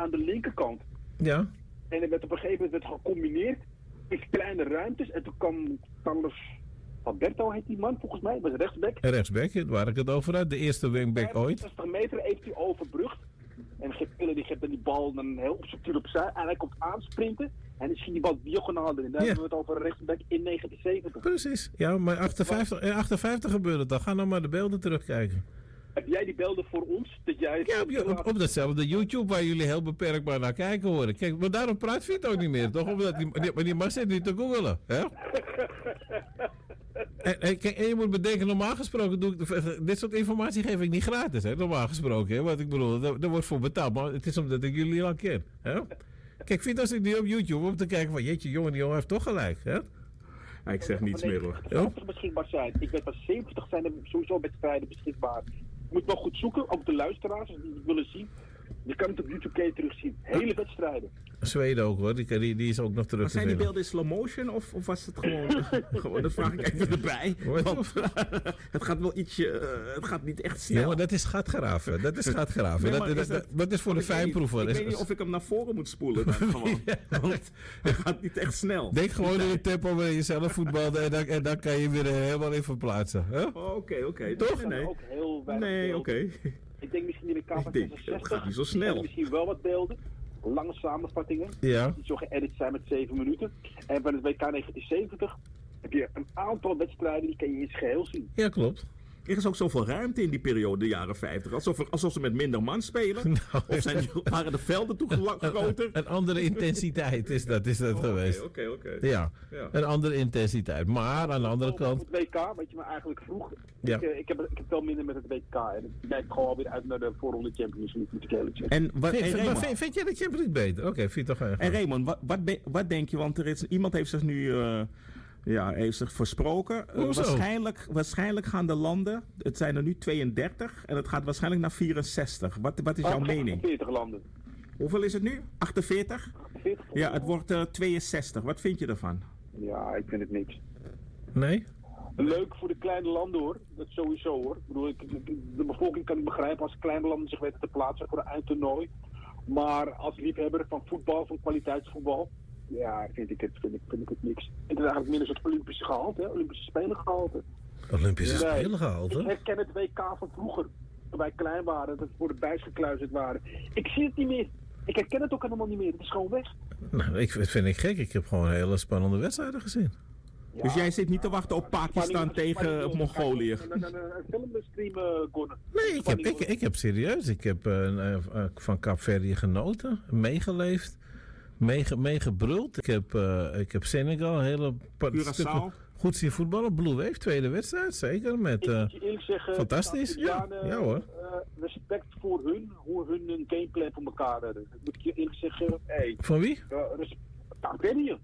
aan de linkerkant. Ja. En er werd op een gegeven moment gecombineerd in kleine ruimtes. En toen kwam Carlos Alberto, heet die man volgens mij, was rechtsback. Rechtsback, waar ik het over had. De eerste wingback ooit. 60 meter heeft hij overbrugd. En Gepille die geeft dan die bal dan heel subtiel opzij. En hij komt aansprinten. En dan schiet die bal diagonaal erin. Dan hebben we het over een rechtsback in 1970. Precies. Ja, maar 58 gebeurde het dan. Ga nou maar de beelden terugkijken. Heb jij die beelden voor ons? Dat jij op datzelfde YouTube waar jullie heel beperkt maar naar kijken horen. Kijk, maar daarom praat Vito ook niet meer, toch? Omdat die man zit niet te googelen. Hè? En je moet bedenken, normaal gesproken dit soort informatie geef ik niet gratis, hè? Normaal gesproken, hè? Wat ik bedoel, daar wordt voor betaald. Maar het is omdat ik jullie al ken. Hè? Kijk, Vito zit nu op YouTube om te kijken van, jeetje, die jongen heeft toch gelijk. Hè? Ja, ik zeg niets meer hoor. 70 beschikbaar zijn. Ik weet dat 70 zijn er sowieso wedstrijden beschikbaar. Je moet wel goed zoeken, ook de luisteraars die het willen zien. Je kan het op YouTube terugzien. Hele wedstrijden. Zweden ook hoor, die is ook nog terug te zijn die beelden in slow motion of was het gewoon dat vraag ik even erbij. Want, het gaat wel ietsje, het gaat niet echt snel. Ja, maar dat is gatgraven. Dat is voor de fijnproever. Ik weet niet of ik hem naar voren moet spoelen dan gewoon. Want het gaat niet echt snel. Denk gewoon in het tempo waarin je zelf voetbalde en dan kan je weer helemaal in verplaatsen. Oké. Toch? Nee, ook heel weinig oké. Ik denk misschien in de K66. Het gaat niet zo snel. Misschien wel wat beelden. Lange samenvattingen. Ja. Die zo geëdit zijn met 7 minuten. En bij het WK 1970 heb je een aantal wedstrijden die kan je in zijn geheel zien. Ja, klopt. Er is ook zoveel ruimte in die periode, de jaren 50. Alsof ze met minder man spelen. Nou, of waren de velden toen groter? Een andere intensiteit is dat geweest. Oké. Ja, een andere intensiteit. Maar aan de andere kant... Het WK, weet je, maar eigenlijk vroeg. Ja. Ik heb wel minder met het WK. En ik kijk gewoon weer uit naar de voorronde Champions League, moet ik eerlijk zeggen. Vind jij de Champions League beter? Oké, vind je toch En Raymond, wat denk je? Want iemand heeft zich nu... heeft zich versproken. Waarschijnlijk gaan de landen, het zijn er nu 32 en het gaat waarschijnlijk naar 64. Wat is jouw mening? 40 landen. Hoeveel is het nu? 48? 48 ja, het wordt 62. Wat vind je ervan? Ja, ik vind het niks. Nee? Leuk voor de kleine landen hoor, dat sowieso hoor. Ik bedoel, de bevolking kan ik begrijpen als kleine landen zich weten te plaatsen voor een eindtoernooi. Maar als liefhebber van voetbal, van kwaliteitsvoetbal, ja, vind ik het niks. Het is eigenlijk meer een soort Olympische gehalte, Olympische Spelen gehalte. Olympische Spelen gehalte? Ik herken het WK van vroeger, toen wij klein waren, dat we voor de buis gekluisterd waren. Ik zie het niet meer. Ik herken het ook helemaal niet meer. Het is gewoon weg. Nou, dat vind ik gek. Ik heb gewoon hele spannende wedstrijden gezien. Ja, dus jij zit niet te wachten op Pakistan tegen Mongolië? Een filmstream Gordon. Nee, ik heb serieus. Ik heb van Kaapverdië genoten, meegeleefd. Meegebruld. Ik heb Senegal hele goed zien voetballen. Blue Wave, tweede wedstrijd, zeker. Met, zeggen, fantastisch. Ja hoor. Respect voor hoe hun een gameplan voor elkaar hebben. Moet ik je eerlijk zeggen. Van wie? Kaapverdië.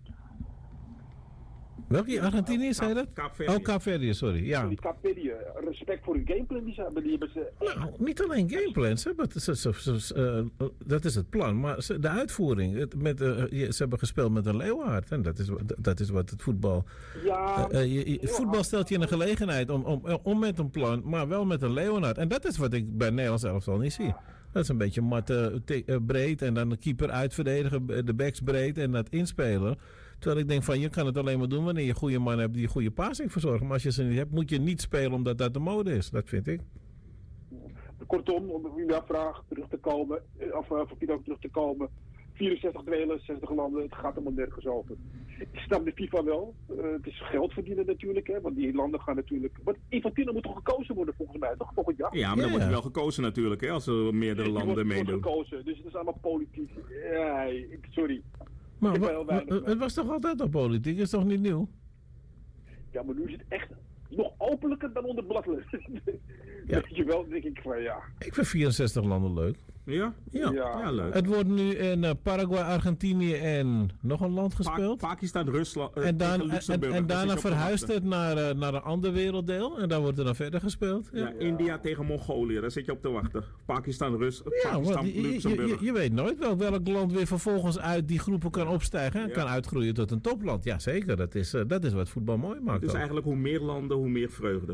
Welke Argentinië zei dat? Kaapverdië, sorry. Ja. Die Kaapverdië, respect voor hun gameplan die ze hebben. Die hebben ze... Nou, niet alleen gameplan, dat is het plan, maar de uitvoering. Ze hebben gespeeld met een leeuwhard en dat is wat het voetbal... Ja, voetbal stelt je in een gelegenheid om met een plan, maar wel met een leeuwhard. En dat is wat ik bij Nederlands elftal niet zie. Dat is een beetje mat breed en dan de keeper uitverdedigen, de backs breed en dat inspelen. Terwijl ik denk van, je kan het alleen maar doen wanneer je goede man hebt die je goede passing verzorgt. Maar als je ze niet hebt, moet je niet spelen omdat dat de mode is. Dat vind ik. Kortom, om op uw vraag terug te komen, of voor Piet ook terug te komen. 64 dwelen, 60 landen, het gaat helemaal nergens over. Ik snap de FIFA wel. Het is geld verdienen natuurlijk, hè, want die landen gaan natuurlijk... Maar Infantino moet toch gekozen worden volgens mij, toch? Volgend jaar? Ja, maar dan wordt wel gekozen natuurlijk, hè, als er meerdere landen meedoen. Gekozen, dus het is allemaal politiek. Ja, sorry. Maar het was toch altijd al politiek? Is toch niet nieuw? Ja, maar nu is het echt nog openlijker dan onder Blattler. Ja. Weet je wel, denk ik van ja. Ik vind 64 landen leuk. Ja, leuk. Het wordt nu in Paraguay, Argentinië en nog een land gespeeld. Pakistan, Rusland en daarna verhuist het naar een ander werelddeel. En daar wordt er dan verder gespeeld. Ja, India tegen Mongolië, daar zit je op te wachten. Pakistan, Luxemburg. Je weet nooit wel welk land weer vervolgens uit die groepen kan opstijgen. En kan uitgroeien tot een topland. Ja, zeker. Dat is wat voetbal mooi maakt. Dus eigenlijk hoe meer landen, hoe meer vreugde.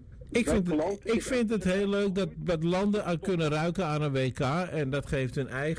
Ik vind het heel leuk dat landen kunnen ruiken aan een WK. En dat geeft hun eigen